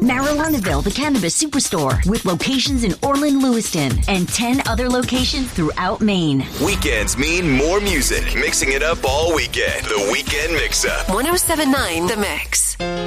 Marijuanaville, the Cannabis Superstore, with locations in Orland, Lewiston, and 10 other locations throughout Maine. Weekends mean more music, mixing it up all weekend. The Weekend Mix-Up. 107.9 The Mix.